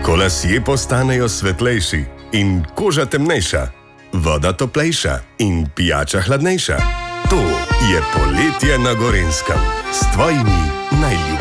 Ko lasje postanejo svetlejši in koža temnejša, voda toplejša in pijača hladnejša. To je poletje na Gorenjskem s tvojimi najljubšimi.